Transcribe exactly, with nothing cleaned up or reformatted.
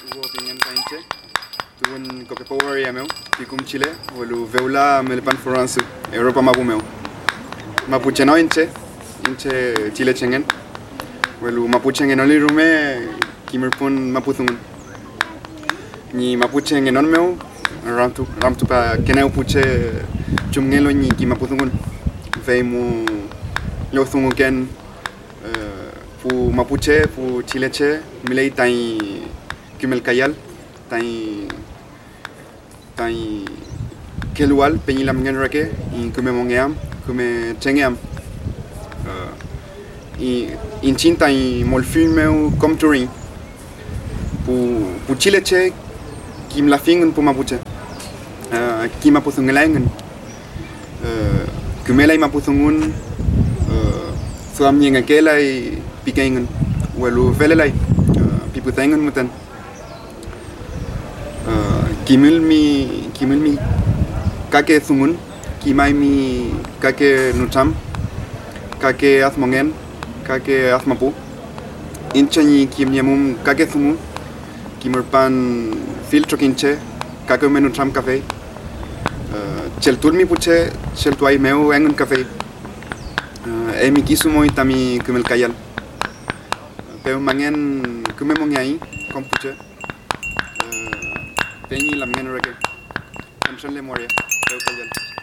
Hugo Pingen Painche, tuun ko power ya meu, pikum Chile, welu veula melepan France, Europa mabu meu. Mapuche no inche, inche Chile chengen. Welu Mapuche ngenoli rume, kimerpun Mapuzungun. Ni Mapuche ngenon meu, ramtu ramtu pa keneu puche chumngelo ni ki Mapuzungun. Veimu yothungu ken pu Mapuche, pu Chileche, milei tai Kimel Kayal, tai tai kelual penyilam ngen rake, i kume mongeam, kume chengeam. I inchin tai molfin meu com touring. Pu pu Chileche kim la fingun pu Mapuche. Kim Mapuzungelangen. Kumelai Mapuzungun suam nyinga kelai pikengen. Welu velelai piputengen mutan. Kimil mi kimil mi kake sungun, kimai mi kake nutam, kake asmongen, kake asmapu. Inchani kim nyamum kake sungu, kimerpan filtro kinche, kake menutam cafe. Cheltul mi puche, cheltuai meu engun cafe. Emi kisumoi tami kumel kayal. Peu mangen kumemongai kompuche. Penyi lam ngen rake. Kamshan le moria. Peu kayal.